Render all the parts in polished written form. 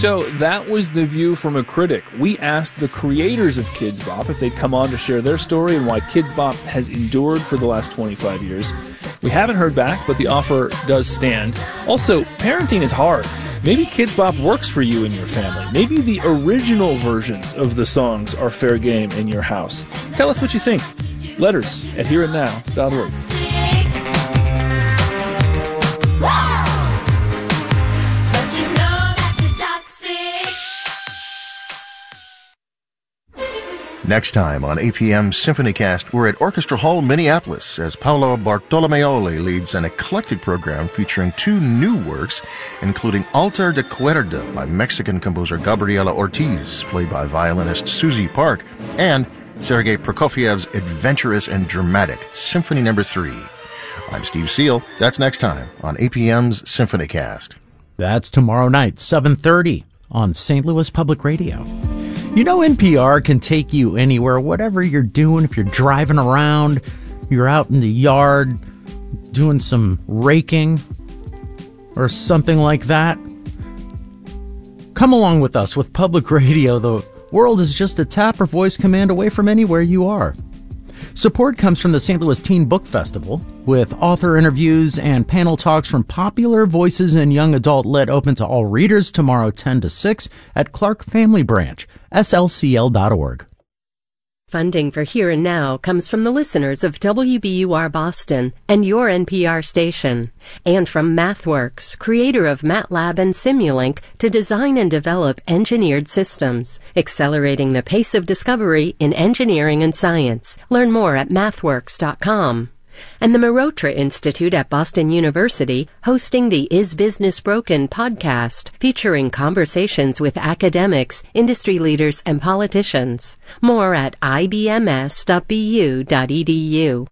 So that was The View from a Critic. We asked the creators of Kidz Bop if they'd come on to share their story and why Kidz Bop has endured for the last 25 years. We haven't heard back, but the offer does stand. Also, parenting is hard. Maybe Kidz Bop works for you and your family. Maybe the original versions of the songs are fair game in your house. Tell us what you think. Letters at hereandnow.org. Next time on APM Symphonycast, we're at Orchestra Hall, Minneapolis, as Paolo Bartolomeoli leads an eclectic program featuring 2 new works, including Altar de Cuerda by Mexican composer Gabriela Ortiz, played by violinist Susie Park, and Sergei Prokofiev's adventurous and dramatic Symphony No. 3. I'm Steve Seal. That's next time on APM's Symphonycast. That's tomorrow night, 7:30 on St. Louis Public Radio. You know, NPR can take you anywhere, whatever you're doing. If you're driving around, you're out in the yard doing some raking or something like that. Come along with us with Public Radio. The world is just a tap or voice command away from anywhere you are. Support comes from the St. Louis Teen Book Festival, with author interviews and panel talks from popular voices in young adult lit open to all readers tomorrow 10 to 6 at Clark Family Branch, slcl.org. Funding for Here and Now comes from the listeners of WBUR Boston and your NPR station, and from MathWorks, creator of MATLAB and Simulink, to design and develop engineered systems, accelerating the pace of discovery in engineering and science. Learn more at mathworks.com. And the Marotra Institute at Boston University, hosting the Is Business Broken podcast, featuring conversations with academics, industry leaders, and politicians. More at ibms.bu.edu.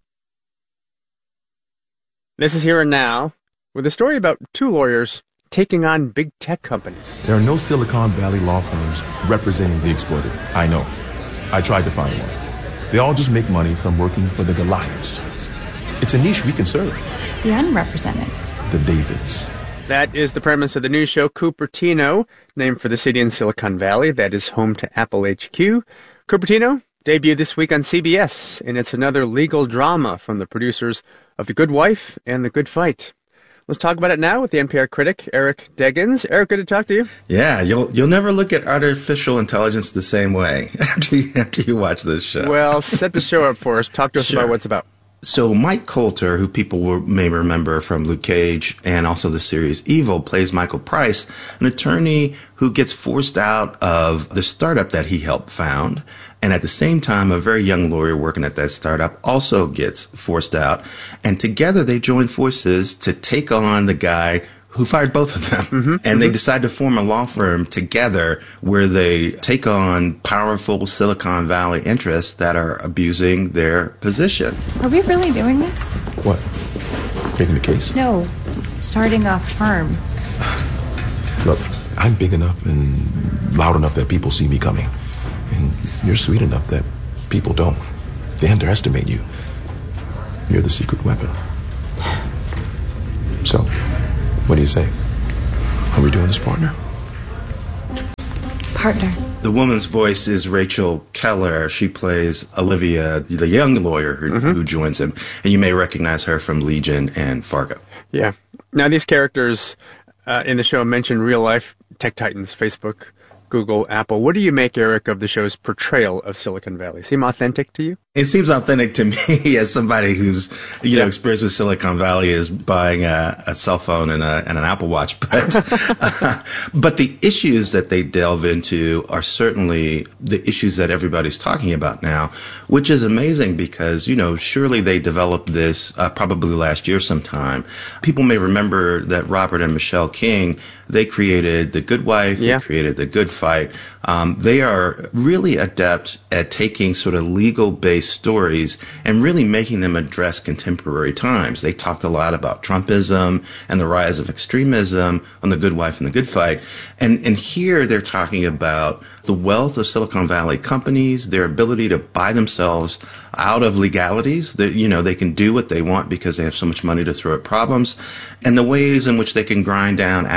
This is Here and Now, with a story about 2 lawyers taking on big tech companies. There are no Silicon Valley law firms representing the exploited. I know. I tried to find one. They all just make money from working for the Goliaths. It's a niche we can serve. The unrepresented. The Davids. That is the premise of the new show Cupertino, named for the city in Silicon Valley that is home to Apple HQ. Cupertino debuted this week on CBS, and it's another legal drama from the producers of The Good Wife and The Good Fight. Let's talk about it now with the NPR critic, Eric Deggans. Eric, good to talk to you. Yeah, you'll never look at artificial intelligence the same way after you watch this show. Well, set the show up for us. Talk to us about what it's about. So Mike Coulter, who people may remember from Luke Cage and also the series Evil, plays Michael Price, an attorney who gets forced out of the startup that he helped found. And at the same time, a very young lawyer working at that startup also gets forced out. And together they join forces to take on the guy who fired both of them. They decide to form a law firm together where they take on powerful Silicon Valley interests that are abusing their position. Are we really doing this? What? Taking the case? No, starting a firm. Look, I'm big enough and loud enough that people see me coming. And you're sweet enough that people don't. They underestimate you. You're the secret weapon. So, what do you say? Are we doing this, partner? Partner. The woman's voice is Rachel Keller. She plays Olivia, the young lawyer who joins him. And you may recognize her from Legion and Fargo. Yeah. Now, these characters in the show mention real-life tech titans, Facebook, Google, Apple. What do you make, Eric, of the show's portrayal of Silicon Valley? Seem authentic to you? It seems authentic to me as somebody who's, experienced with Silicon Valley is buying a cell phone and an Apple Watch. But the issues that they delve into are certainly the issues that everybody's talking about now, which is amazing because, surely they developed this probably last year sometime. People may remember that Robert and Michelle King, they created The Good Wife, they created The Good Fight. They are really adept at taking sort of legal-based stories and really making them address contemporary times. They talked a lot about Trumpism and the rise of extremism on The Good Wife and The Good Fight. And here they're talking about the wealth of Silicon Valley companies, their ability to buy themselves out of legalities. They can do what they want because they have so much money to throw at problems, and the ways in which they can grind down average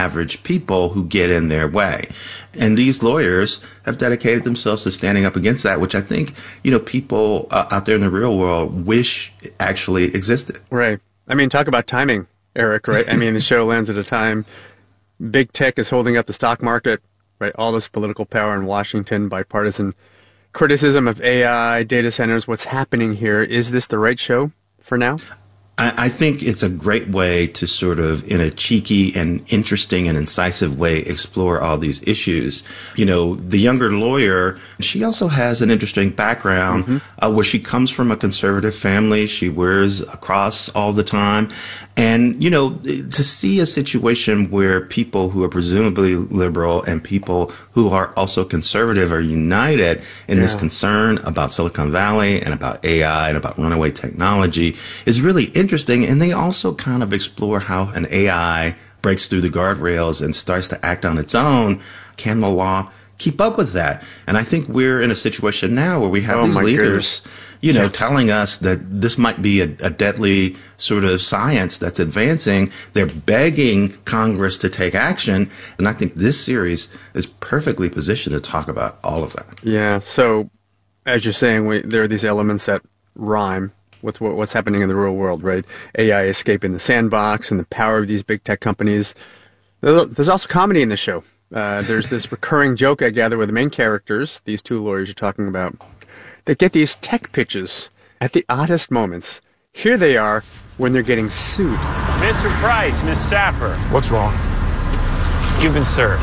people who get in their way. And these lawyers have dedicated themselves to standing up against that, which I think, people out there in the real world wish actually existed. Right. I mean, talk about timing, Eric, right? I mean, the show lands at a time big tech is holding up the stock market, right? All this political power in Washington, bipartisan criticism of AI, data centers. What's happening here? Is this the right show for now? I think it's a great way to sort of, in a cheeky and interesting and incisive way, explore all these issues. The younger lawyer, she also has an interesting background where she comes from a conservative family. She wears a cross all the time. And, to see a situation where people who are presumably liberal and people who are also conservative are united in this concern about Silicon Valley and about AI and about runaway technology is really interesting. And they also kind of explore how an AI breaks through the guardrails and starts to act on its own. Can the law keep up with that? And I think we're in a situation now where we have these leaders, telling us that this might be a deadly sort of science that's advancing. They're begging Congress to take action. And I think this series is perfectly positioned to talk about all of that. Yeah. So, as you're saying, there are these elements that rhyme with what's happening in the real world, right? AI escaping the sandbox and the power of these big tech companies. There's also comedy in the show. There's this recurring joke, I gather, with the main characters, these two lawyers you're talking about. They get these tech pitches at the oddest moments. Here they are when they're getting sued. Mr. Price, Miss Sapper. What's wrong? You've been served.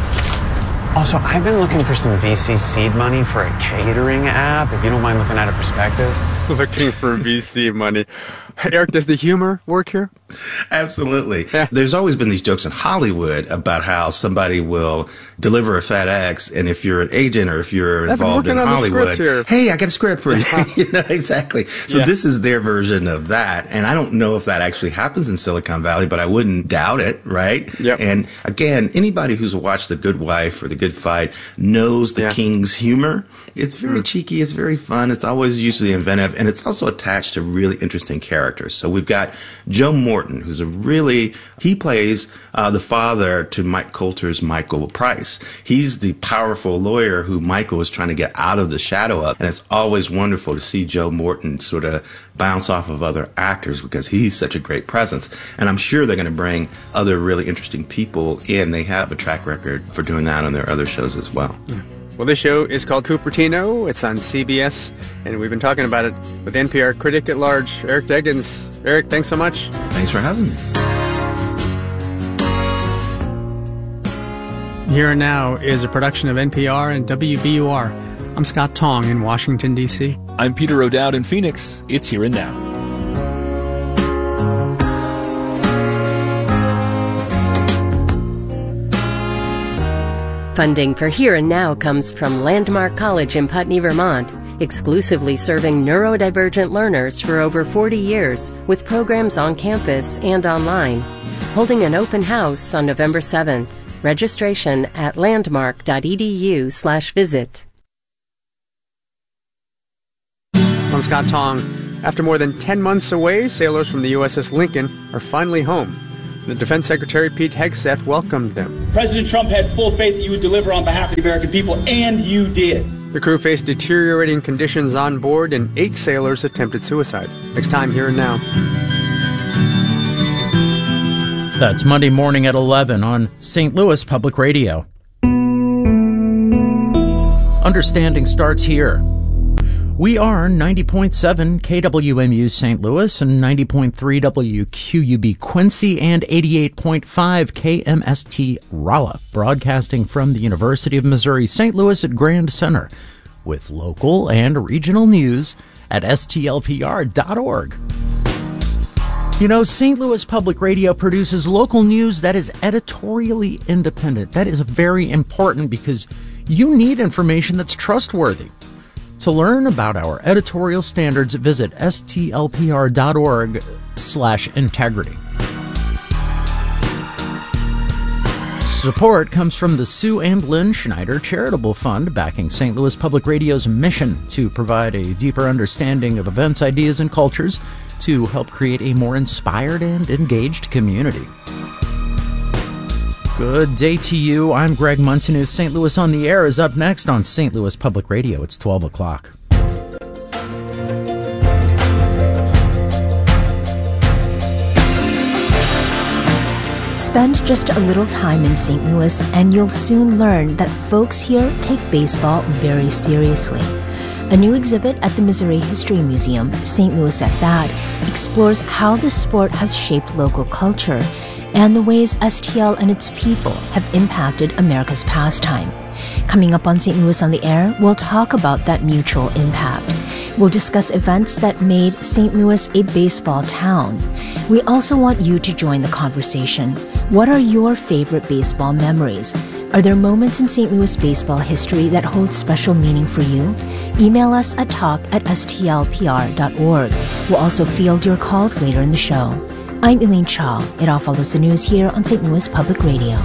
Also, I've been looking for some VC seed money for a catering app, if you don't mind looking at a prospectus. Looking for VC money. Eric, does the humor work here? Absolutely. Yeah. There's always been these jokes in Hollywood about how somebody will deliver a FedEx, and if you're an agent or if you're involved in Hollywood, hey, I got a script for you. Exactly. So this is their version of that. And I don't know if that actually happens in Silicon Valley, but I wouldn't doubt it, right? Yep. And again, anybody who's watched The Good Wife or The Good Fight knows the King's humor. It's very cheeky. It's very fun. It's always usually inventive. And it's also attached to really interesting characters. So we've got Joe Morton, who's he plays the father to Mike Coulter's Michael Price. He's the powerful lawyer who Michael is trying to get out of the shadow of. And it's always wonderful to see Joe Morton sort of bounce off of other actors because he's such a great presence. And I'm sure they're going to bring other really interesting people in. They have a track record for doing that on their other shows as well. Yeah. Well, this show is called Cupertino. It's on CBS, and we've been talking about it with NPR critic at large, Eric Deggans. Eric, thanks so much. Thanks for having me. Here and Now is a production of NPR and WBUR. I'm Scott Tong in Washington, D.C. I'm Peter O'Dowd in Phoenix. It's Here and Now. Funding for Here and Now comes from Landmark College in Putney, Vermont, exclusively serving neurodivergent learners for over 40 years with programs on campus and online. Holding an open house on November 7th. Registration at landmark.edu/visit. I'm Scott Tong. After more than 10 months away, sailors from the USS Lincoln are finally home. The Defense Secretary Pete Hegseth welcomed them. President Trump had full faith that you would deliver on behalf of the American people, and you did. The crew faced deteriorating conditions on board, and 8 sailors attempted suicide. Next time, Here and Now. That's Monday morning at 11 on St. Louis Public Radio. Understanding starts here. We are 90.7 KWMU St. Louis and 90.3 WQUB Quincy and 88.5 KMST Rolla, broadcasting from the University of Missouri St. Louis at Grand Center, with local and regional news at stlpr.org. You know, St. Louis Public Radio produces local news that is editorially independent. That is very important because you need information that's trustworthy. To learn about our editorial standards, visit stlpr.org/integrity. Support comes from the Sue and Lynn Schneider Charitable Fund, backing St. Louis Public Radio's mission to provide a deeper understanding of events, ideas, and cultures to help create a more inspired and engaged community. Good day to you. I'm Greg Munteanu. St. Louis on the Air is up next on St. Louis Public Radio. It's 12 o'clock. Spend just a little time in St. Louis and you'll soon learn that folks here take baseball very seriously. A new exhibit at the Missouri History Museum, St. Louis at Bat, explores how the sport has shaped local culture and the ways STL and its people have impacted America's pastime. Coming up on St. Louis on the Air, we'll talk about that mutual impact. We'll discuss events that made St. Louis a baseball town. We also want you to join the conversation. What are your favorite baseball memories? Are there moments in St. Louis baseball history that hold special meaning for you? Email us at talk@stlpr.org. We'll also field your calls later in the show. I'm Elaine Cha. It all follows the news here on St. Louis Public Radio.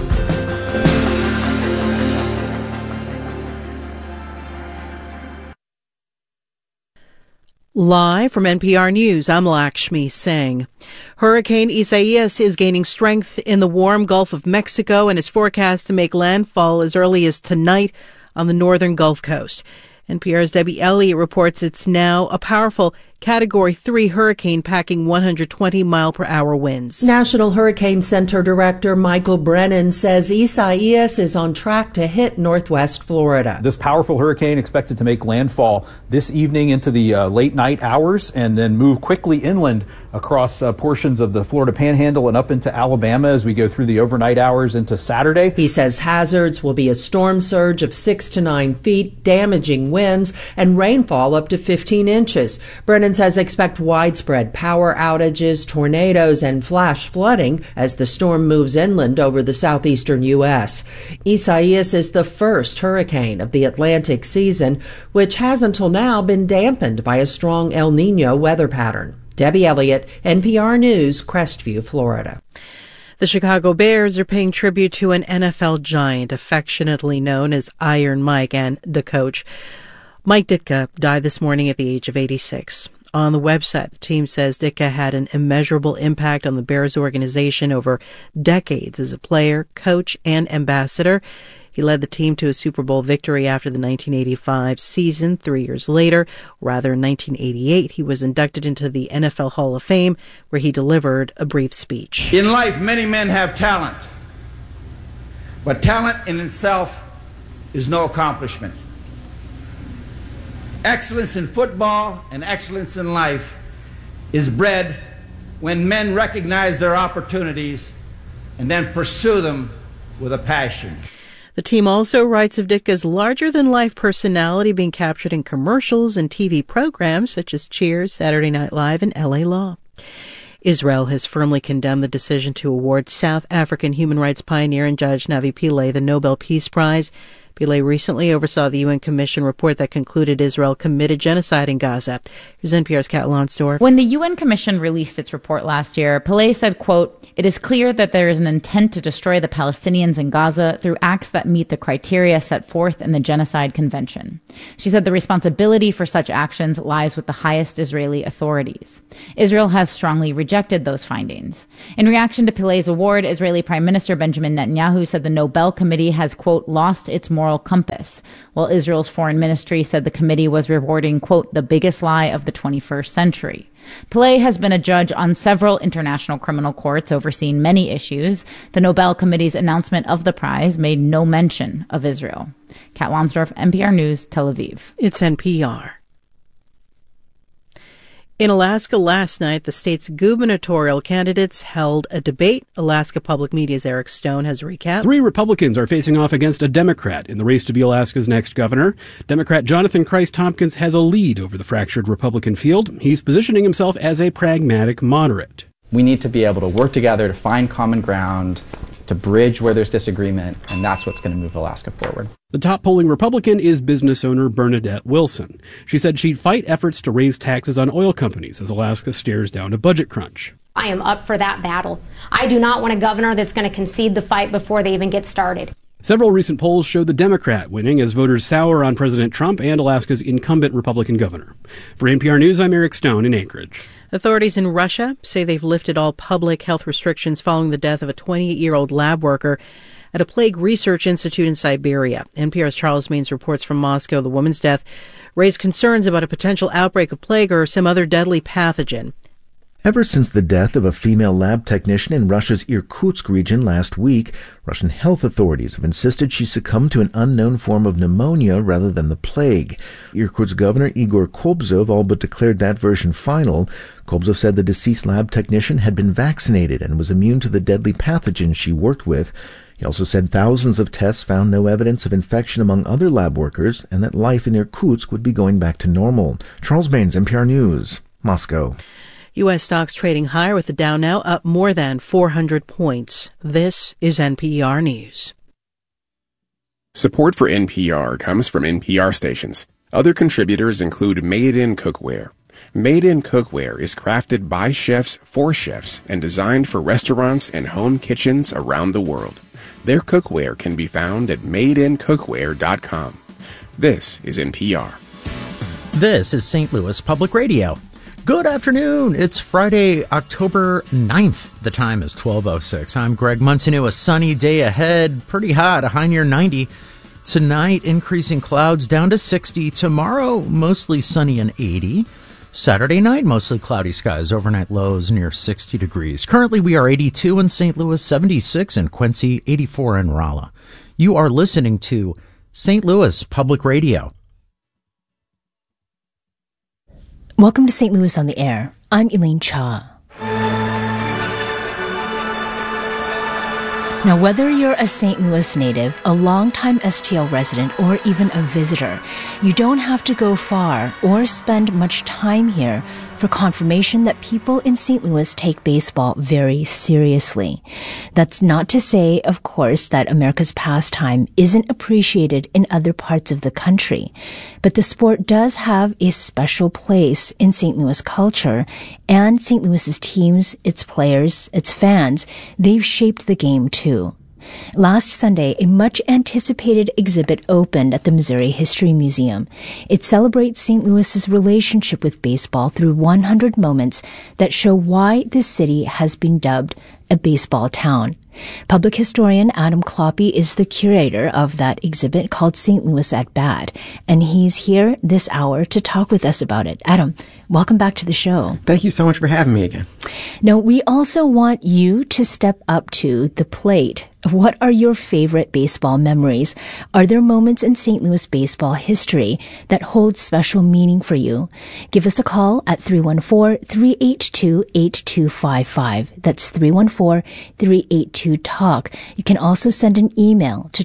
Live from NPR News, I'm Lakshmi Singh. Hurricane Isaias is gaining strength in the warm Gulf of Mexico and is forecast to make landfall as early as tonight on the northern Gulf Coast. NPR's Debbie Elliott reports it's now a powerful Category 3 hurricane packing 120-mile-per-hour winds. National Hurricane Center Director Michael Brennan says Isaias is on track to hit northwest Florida. This powerful hurricane expected to make landfall this evening into the late night hours and then move quickly inland across portions of the Florida Panhandle and up into Alabama as we go through the overnight hours into Saturday. He says hazards will be a storm surge of 6 to 9 feet, damaging winds, and rainfall up to 15 inches. Brennan says expect widespread power outages, tornadoes, and flash flooding as the storm moves inland over the southeastern U.S. Isaias is the first hurricane of the Atlantic season, which has until now been dampened by a strong El Niño weather pattern. Debbie Elliott, NPR News, Crestview, Florida. The Chicago Bears are paying tribute to an NFL giant affectionately known as Iron Mike and the coach. Mike Ditka died this morning at the age of 86. On the website, the team says Ditka had an immeasurable impact on the Bears organization over decades as a player, coach, and ambassador. He led the team to a Super Bowl victory after the 1985 season. 3 years later, rather in 1988, he was inducted into the NFL Hall of Fame, where he delivered a brief speech. In life, many men have talent, but talent in itself is no accomplishment. Excellence in football and excellence in life is bred when men recognize their opportunities and then pursue them with a passion. The team also writes of Ditka's larger-than-life personality being captured in commercials and TV programs such as Cheers, Saturday Night Live, and L.A. Law. Israel has firmly condemned the decision to award South African human rights pioneer and judge Navi Pillay the Nobel Peace Prize. Pillay recently oversaw the UN Commission report that concluded Israel committed genocide in Gaza. Here's NPR's Kat Lonsdorf. When the UN Commission released its report last year, Pillay said, quote, "It is clear that there is an intent to destroy the Palestinians in Gaza through acts that meet the criteria set forth in the Genocide Convention." She said the responsibility for such actions lies with the highest Israeli authorities. Israel has strongly rejected those findings. In reaction to Pillay's award, Israeli Prime Minister Benjamin Netanyahu said the Nobel Committee has, quote, "lost its moral compass," while Israel's foreign ministry said the committee was rewarding, quote, "the biggest lie of the 21st century." Pillay has been a judge on several international criminal courts overseeing many issues. The Nobel Committee's announcement of the prize made no mention of Israel. Kat Lonsdorf, NPR News, Tel Aviv. It's NPR. In Alaska last night, the state's gubernatorial candidates held a debate. Alaska Public Media's Eric Stone has a recap. 3 Republicans are facing off against a Democrat in the race to be Alaska's next governor. Democrat Jonathan Christ-Tompkins has a lead over the fractured Republican field. He's positioning himself as a pragmatic moderate. We need to be able to work together to find common ground, to bridge where there's disagreement, and that's what's going to move Alaska forward. The top polling Republican is business owner Bernadette Wilson. She said she'd fight efforts to raise taxes on oil companies as Alaska stares down a budget crunch. I am up for that battle. I do not want a governor that's going to concede the fight before they even get started. Several recent polls show the Democrat winning as voters sour on President Trump and Alaska's incumbent Republican governor. For NPR News, I'm Eric Stone in Anchorage. Authorities in Russia say they've lifted all public health restrictions following the death of a 28-year-old lab worker at a plague research institute in Siberia. NPR's Charles Maynes reports from Moscow. The woman's death raised concerns about a potential outbreak of plague or some other deadly pathogen. Ever since the death of a female lab technician in Russia's Irkutsk region last week, Russian health authorities have insisted she succumbed to an unknown form of pneumonia rather than the plague. Irkutsk Governor Igor Kobzov all but declared that version final. Kobzov said the deceased lab technician had been vaccinated and was immune to the deadly pathogen she worked with. He also said thousands of tests found no evidence of infection among other lab workers and that life in Irkutsk would be going back to normal. Charles Maynes, NPR News, Moscow. U.S. stocks trading higher with the Dow now up more than 400 points. This is NPR News. Support for NPR comes from NPR stations. Other contributors include Made in Cookware. Made in Cookware is crafted by chefs for chefs and designed for restaurants and home kitchens around the world. Their cookware can be found at madeincookware.com. This is NPR. This is St. Louis Public Radio. Good afternoon. It's Friday, October 9th. The time is 12:06. I'm Greg Montanu. A sunny day ahead. Pretty hot, a high near 90. Tonight, increasing clouds down to 60. Tomorrow, mostly sunny and 80. Saturday night, mostly cloudy skies. Overnight lows near 60 degrees. Currently, we are 82 in St. Louis, 76 in Quincy, 84 in Rolla. You are listening to St. Louis Public Radio. Welcome to St. Louis on the Air. I'm Elaine Cha. Now, whether you're a St. Louis native, a longtime STL resident, or even a visitor, you don't have to go far or spend much time here for confirmation that people in St. Louis take baseball very seriously. That's not to say, of course, that America's pastime isn't appreciated in other parts of the country, but the sport does have a special place in St. Louis culture, and St. Louis's teams, its players, its fans, they've shaped the game too. Last Sunday, a much-anticipated exhibit opened at the Missouri History Museum. It celebrates St. Louis's relationship with baseball through 100 moments that show why this city has been dubbed a baseball town. Public historian Adam Kloppe is the curator of that exhibit called St. Louis at Bat, and he's here this hour to talk with us about it. Adam, welcome back to the show. Thank you so much for having me again. Now, we also want you to step up to the plate. What are your favorite baseball memories? Are there moments in St. Louis baseball history that hold special meaning for you? Give us a call at 314-382-8255. That's 314-382-TALK. You can also send an email to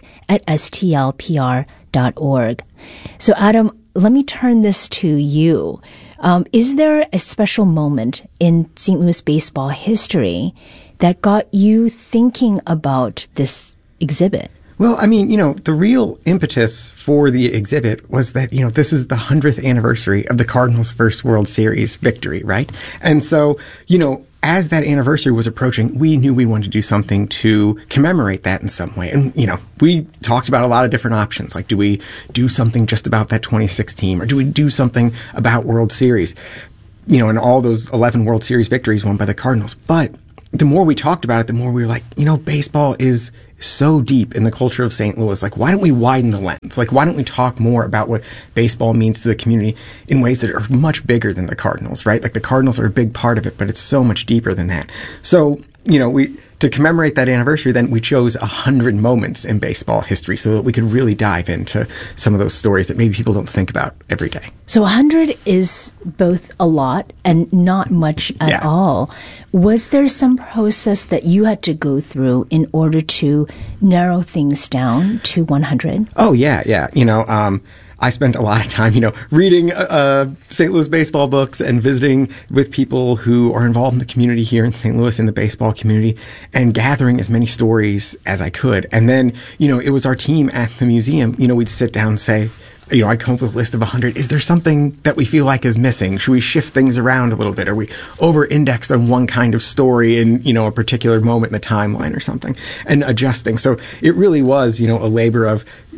talk@stlpr.org. So, Adam, let me turn this to you. Is there a special moment in St. Louis baseball history that got you thinking about this exhibit? Well, I mean, the real impetus for the exhibit was that, this is the 100th anniversary of the Cardinals' first World Series victory, right? And so, as that anniversary was approaching, we knew we wanted to do something to commemorate that in some way. And, we talked about a lot of different options. Like, do we do something just about that 26 team? Or do we do something about World Series? And all those 11 World Series victories won by the Cardinals. But the more we talked about it, the more we were like, baseball is so deep in the culture of St. Louis. Like, why don't we widen the lens? Like, why don't we talk more about what baseball means to the community in ways that are much bigger than the Cardinals, right? Like, the Cardinals are a big part of it, but it's so much deeper than that. So, to commemorate that anniversary, then we chose 100 moments in baseball history so that we could really dive into some of those stories that maybe people don't think about every day. So 100 is both a lot and not much at all. Was there some process that you had to go through in order to narrow things down to 100? Oh, yeah. I spent a lot of time, reading St. Louis baseball books and visiting with people who are involved in the community here in St. Louis, in the baseball community, and gathering as many stories as I could. And then, it was our team at the museum, we'd sit down and say, I'd come up with a list of 100. Is there something that we feel like is missing? Should we shift things around a little bit? Are we over-indexed on one kind of story in, a particular moment in the timeline or something, and adjusting? So it really was, a labor of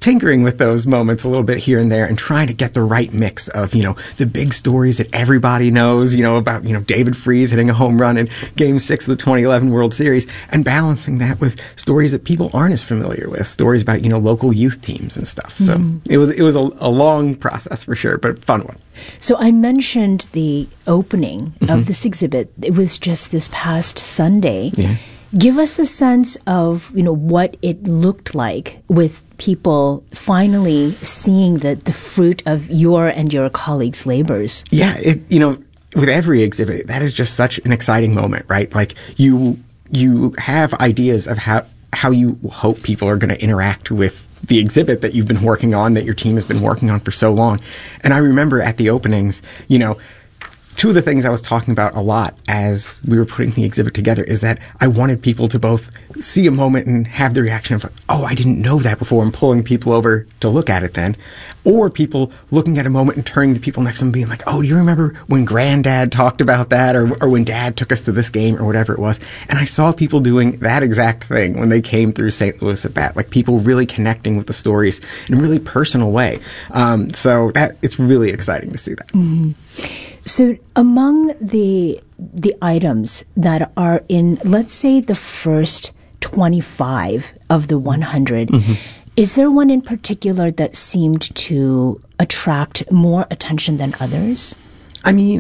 tinkering with those moments a little bit here and there and trying to get the right mix of, the big stories that everybody knows, about, David Freese hitting a home run in Game 6 of the 2011 World Series, and balancing that with stories that people aren't as familiar with, stories about, local youth teams and stuff. So it was a long process for sure, but a fun one. So I mentioned the opening of this exhibit. It was just this past Sunday. Yeah. Give us a sense of, what it looked like with people finally seeing the fruit of your and your colleagues' labors. Yeah, with every exhibit, that is just such an exciting moment, right? Like you have ideas of how you hope people are going to interact with the exhibit that you've been working on, that your team has been working on for so long. And I remember at the openings, two of the things I was talking about a lot as we were putting the exhibit together is that I wanted people to both see a moment and have the reaction of, oh, I didn't know that before, and pulling people over to look at it then. Or people looking at a moment and turning to people next to them being like, oh, do you remember when Granddad talked about that, or when Dad took us to this game, or whatever it was? And I saw people doing that exact thing when they came through St. Louis at bat, like people really connecting with the stories in a really personal way. So that it's really exciting to see that. Mm-hmm. So among the items that are in, let's say, the first 25 of the 100, is there one in particular that seemed to attract more attention than others? I mean,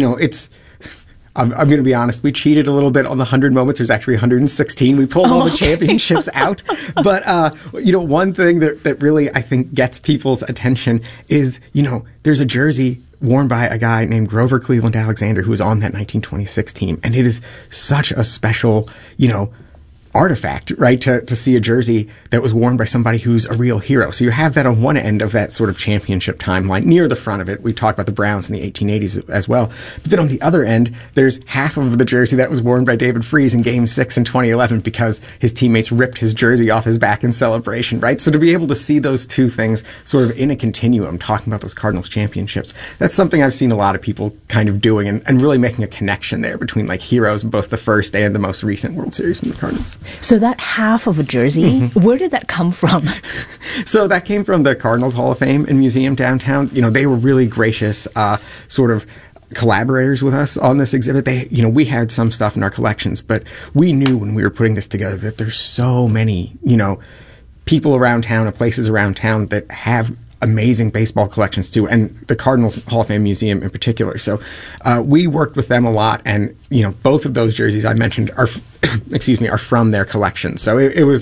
I'm going to be honest, we cheated a little bit on the 100 moments. There's actually 116. We pulled all the championships out. But, one thing that really, I think, gets people's attention is, there's a jersey worn by a guy named Grover Cleveland Alexander, who was on that 1926 team. And it is such a special, artifact, right, to see a jersey that was worn by somebody who's a real hero. So you have that on one end of that sort of championship timeline. Near the front of it, we talked about the Browns in the 1880s as well. But then on the other end, there's half of the jersey that was worn by David Freese in Game 6 in 2011 because his teammates ripped his jersey off his back in celebration, right? So to be able to see those two things sort of in a continuum, talking about those Cardinals championships, that's something I've seen a lot of people kind of doing and really making a connection there between like heroes, both the first and the most recent World Series from the Cardinals. So that half of a jersey, where did that come from? So that came from the Cardinals Hall of Fame and Museum downtown. They were really gracious, sort of collaborators with us on this exhibit. We had some stuff in our collections, but we knew when we were putting this together that there's so many, people around town and places around town that have amazing baseball collections too, and the Cardinals Hall of Fame Museum in particular. So we worked with them a lot, and both of those jerseys I mentioned are, are from their collection. So it was,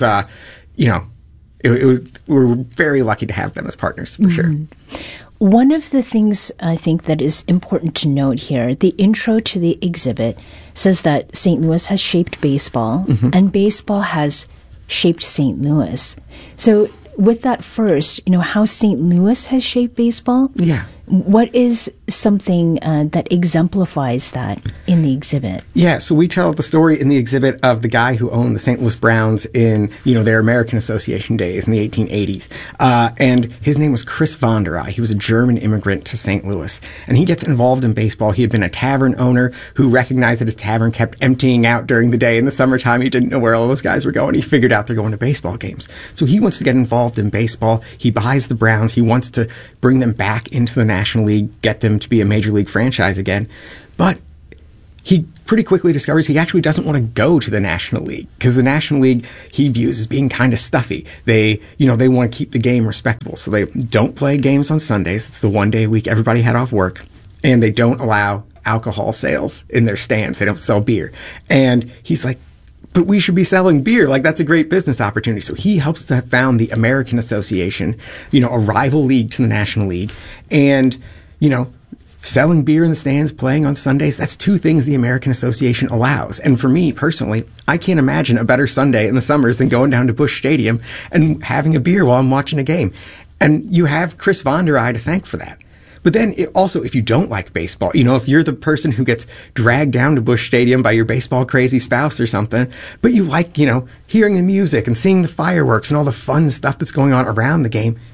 we're very lucky to have them as partners for sure. One of the things I think that is important to note here, the intro to the exhibit says that St. Louis has shaped baseball, and baseball has shaped St. Louis. So with that first, how St. Louis has shaped baseball? Yeah. What is something that exemplifies that in the exhibit? Yeah, so we tell the story in the exhibit of the guy who owned the St. Louis Browns in, their American Association days in the 1880s. And his name was Chris Von der Eye. He was a German immigrant to St. Louis. And he gets involved in baseball. He had been a tavern owner who recognized that his tavern kept emptying out during the day. In the summertime, he didn't know where all those guys were going. He figured out they're going to baseball games. So he wants to get involved in baseball. He buys the Browns. He wants to bring them back into the National League, get them to be a major league franchise again. But he pretty quickly discovers he actually doesn't want to go to the National League because the National League he views as being kind of stuffy. They want to keep the game respectable. So they don't play games on Sundays. It's the one day a week everybody had off work. And they don't allow alcohol sales in their stands. They don't sell beer. And he's like, but we should be selling beer. Like, that's a great business opportunity. So he helps to found the American Association, a rival league to the National League. And, selling beer in the stands, playing on Sundays, that's two things the American Association allows. And for me, personally, I can't imagine a better Sunday in the summers than going down to Busch Stadium and having a beer while I'm watching a game. And you have Chris Von der Eye to thank for that. But then also, if you don't like baseball, if you're the person who gets dragged down to Busch Stadium by your baseball crazy spouse or something, but you like, hearing the music and seeing the fireworks and all the fun stuff that's going on around the game,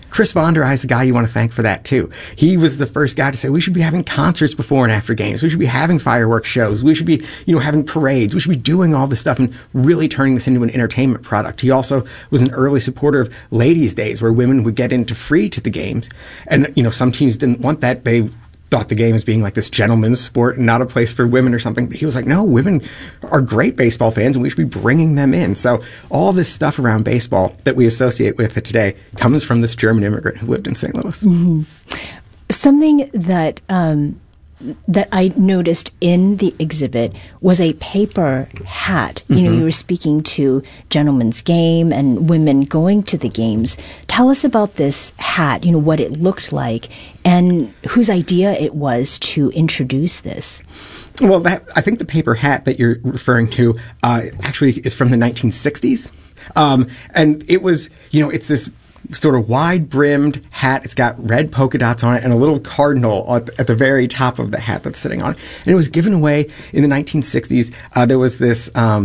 Chris Von Der Eye is the guy you want to thank for that too. He was the first guy to say we should be having concerts before and after games. We should be having fireworks shows. We should be, having parades. We should be doing all this stuff and really turning this into an entertainment product. He also was an early supporter of Ladies' Days, where women would get into free to the games. And, some teams didn't want that. They thought the game as being like this gentleman's sport and not a place for women or something. But he was like, no, women are great baseball fans and we should be bringing them in. So all this stuff around baseball that we associate with it today comes from this German immigrant who lived in St. Louis. Mm-hmm. Something that I noticed in the exhibit was a paper hat. You were speaking to Gentlemen's Game and women going to the games. Tell us about this hat, what it looked like and whose idea it was to introduce this. Well, I think the paper hat that you're referring to actually is from the 1960s. And it was, it's this sort of wide-brimmed hat. It's got red polka dots on it and a little cardinal at the very top of the hat that's sitting on it. And it was given away in the 1960s. There was this,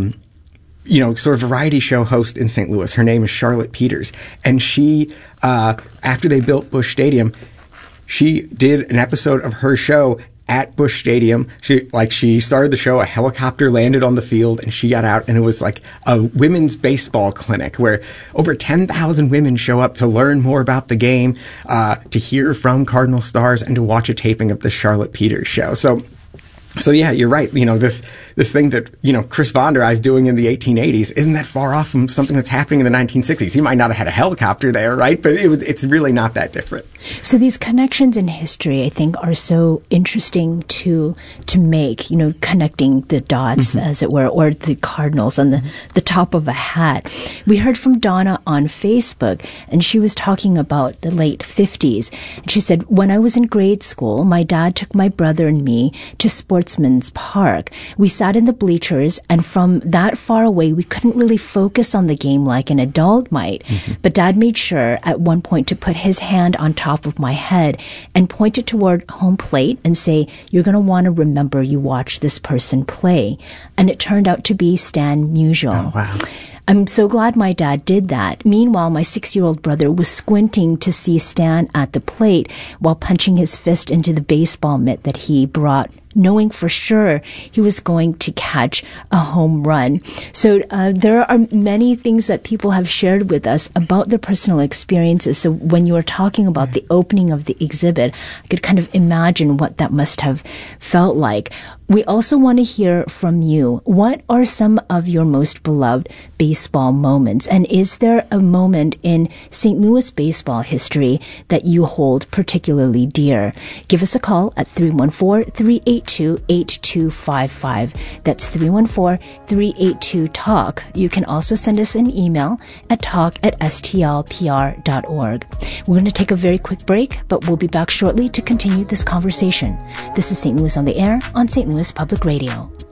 sort of variety show host in St. Louis. Her name is Charlotte Peters. And she, after they built Busch Stadium, she did an episode of her show at Busch Stadium. She started the show, a helicopter landed on the field, and she got out, and it was like a women's baseball clinic where over 10,000 women show up to learn more about the game, to hear from Cardinal stars, and to watch a taping of the Charlotte Peters show. So yeah, you're right. This thing that, Chris Von Der Eye is doing in the 1880s isn't that far off from something that's happening in the 1960s. He might not have had a helicopter there, right? But it's really not that different. So these connections in history, I think, are so interesting to make, connecting the dots, as it were, or the cardinals on the top of a hat. We heard from Donna on Facebook, and she was talking about the late 50s. And she said, when I was in grade school, my dad took my brother and me to Sportsman's Park. We sat in the bleachers, and from that far away, we couldn't really focus on the game like an adult might. But Dad made sure at one point to put his hand on top of my head and point it toward home plate and say, you're going to want to remember you watched this person play. And it turned out to be Stan Musial. Oh, wow. I'm so glad my dad did that. Meanwhile, my 6-year-old brother was squinting to see Stan at the plate while punching his fist into the baseball mitt that he brought, knowing for sure he was going to catch a home run. So there are many things that people have shared with us about their personal experiences. So when you were talking about the opening of the exhibit, I could kind of imagine what that must have felt like. We also want to hear from you. What are some of your most beloved baseball moments? And is there a moment in St. Louis baseball history that you hold particularly dear? Give us a call at 314-382-8255. That's 314-382-TALK. You can also send us an email at talk@stlpr.org. We're going to take a very quick break, but we'll be back shortly to continue this conversation. This is St. Louis on the Air on St. Louis Public Radio.